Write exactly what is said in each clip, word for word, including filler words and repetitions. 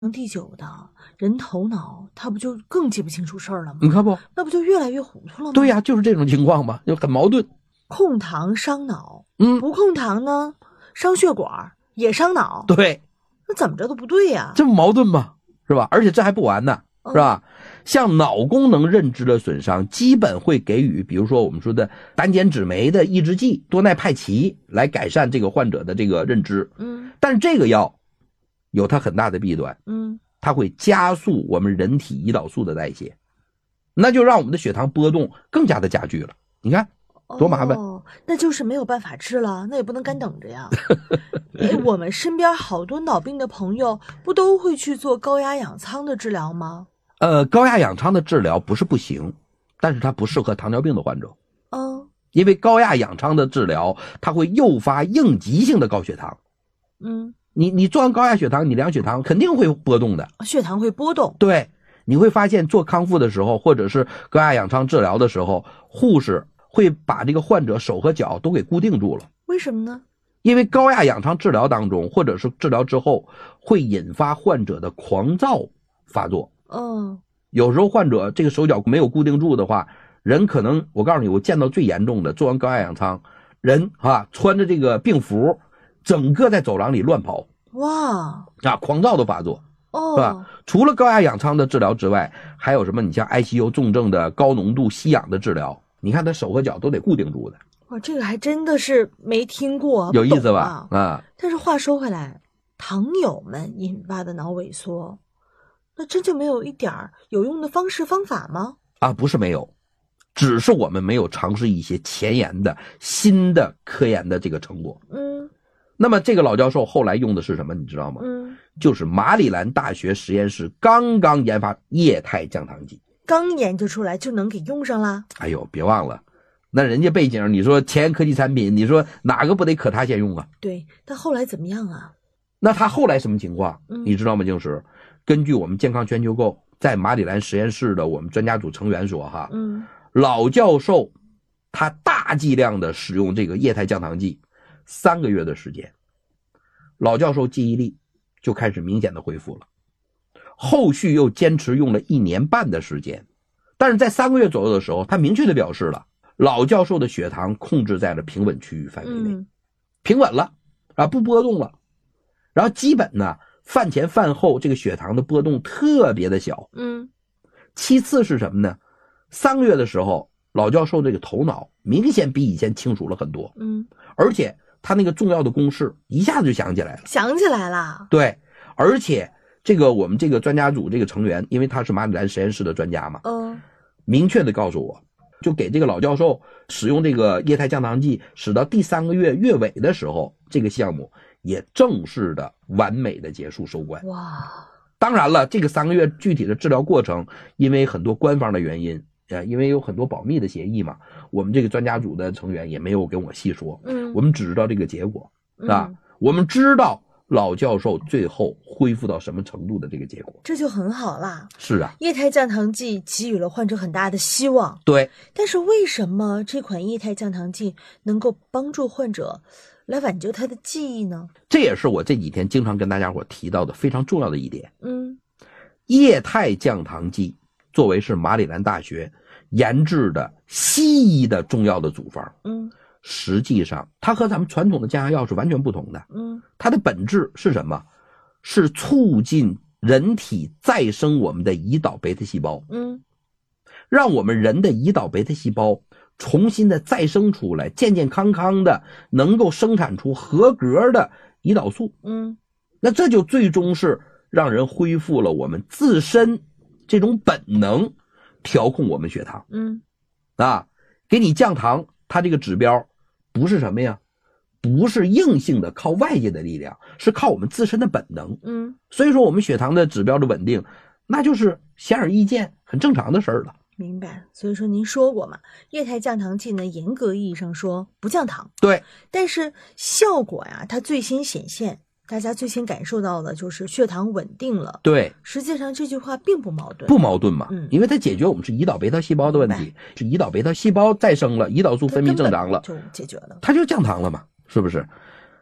第久的人头脑，他不就更记不清楚事儿了吗？ 你看不， 那不就越来越糊涂了吗？ 对呀、啊，就是这种情况嘛，就很矛盾。 控糖伤脑， 嗯， 不控糖呢，伤血管也伤脑。 对， 那怎么着都不对呀、啊， 这不矛盾吗？是吧？而且这还不完呢，是吧？嗯、像脑功能认知的损伤，基本会给予，比如说我们说的胆碱酯酶的抑制剂多奈派奇来改善这个患者的这个认知。 嗯， 但是这个药有它很大的弊端， 嗯， 它会加速我们人体胰岛素的代谢，那就让我们的血糖波动更加的加剧了。你看多麻烦。 哦，那就是没有办法治了，那也不能干等着呀。哎，我们身边好多脑病的朋友不都会去做高压氧舱的治疗吗？ 呃，高压氧舱的治疗不是不行，但是它不适合糖尿病的患者。 嗯， 因为高压氧舱的治疗它会诱发应急性的高血糖。 嗯， 你你做完高压血糖，你量血糖肯定会波动的， 血糖会波动。 对，你会发现做康复的时候，或者是高压氧舱治疗的时候，护士会把这个患者手和脚都给固定住了。 为什么呢？ 因为高压氧舱治疗当中，或者是治疗之后，会引发患者的狂躁发作。 嗯， 有时候患者这个手脚没有固定住的话，人可能，我告诉你，我见到最严重的，做完高压氧舱，人啊穿着这个病服，整个在走廊里乱跑。 哇， 啊，狂躁的发作。 哦， 是吧？除了高压氧舱的治疗之外，还有什么？你像 I C U 重症的高浓度吸氧的治疗，你看他手和脚都得固定住的。 哇，这个还真的是没听过， 有意思吧？ 啊， 啊！ 但是话说回来，糖友们引发的脑萎缩，那真就没有一点有用的方式方法吗？ 啊，不是没有，只是我们没有尝试一些前沿的新的科研的这个成果。 嗯。 那么这个老教授后来用的是什么？你知道吗？ 嗯， 就是马里兰大学实验室刚刚研发液态降糖剂， 刚研究出来就能给用上啦。 哎呦，别忘了，那人家背景，你说前沿科技产品，你说哪个不得可他先用啊？ 对，但后来怎么样啊？ 那他后来什么情况？ 嗯、 你知道吗？就是根据我们健康全球购在马里兰实验室的我们专家组成员说，哈， 嗯， 老教授他大剂量的使用这个液态降糖剂。三个月的时间，老教授记忆力就开始明显的恢复了，后续又坚持用了一年半的时间，但是在三个月左右的时候，他明确的表示了老教授的血糖控制在了平稳区域范围内， 嗯、 平稳了啊，不波动了，然后基本呢饭前饭后这个血糖的波动特别的小。 嗯， 其次是什么呢？三个月的时候，老教授这个头脑明显比以前清楚了很多， 嗯， 而且他那个重要的公式一下子就想起来了， 想起来了。 对，而且这个我们这个专家组这个成员，因为他是马里兰实验室的专家嘛， 嗯， 明确的告诉我，就给这个老教授使用这个液态降糖剂，使到第三个月月尾的时候，这个项目也正式的完美的结束收官。 哇， 当然了，这个三个月具体的治疗过程，因为很多官方的原因。呃，因为有很多保密的协议嘛，我们这个专家组的成员也没有跟我细说， 嗯， 我们只知道这个结果，啊、 嗯， 我们知道老教授最后恢复到什么程度的这个结果， 这就很好啦。 是啊， 液态降糖剂给予了患者很大的希望。 对， 但是为什么这款液态降糖剂能够帮助患者来挽救他的记忆呢？ 这也是我这几天经常跟大家伙提到的非常重要的一点。 嗯， 液态降糖剂作为是马里兰大学研制的西医的重要的组方， 嗯， 实际上它和咱们传统的降压药是完全不同的。 嗯， 它的本质是什么？是促进人体再生我们的胰岛贝塔细胞， 嗯， 让我们人的胰岛贝塔细胞重新的再生出来，健健康康的能够生产出合格的胰岛素。 嗯， 那这就最终是让人恢复了我们自身这种本能，调控我们血糖。 嗯， 啊，给你降糖，它这个指标不是什么呀？不是硬性的靠外界的力量，是靠我们自身的本能。 嗯， 所以说我们血糖的指标的稳定，那就是显而易见很正常的事儿了。 明白。所以说您说过嘛，液态降糖剂呢，严格意义上说不降糖， 对， 但是效果呀，它最先显现，大家最先感受到的就是血糖稳定了。 对， 实际上这句话并不矛盾， 不矛盾嘛， 嗯， 因为它解决我们是胰岛贝塔细胞的问题，是胰岛贝塔细胞再生了，胰岛素分泌正常了， 就解决了， 它就降糖了嘛，是不是？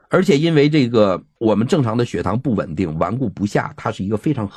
而且因为这个我们正常的血糖不稳定，顽固不下，它是一个非常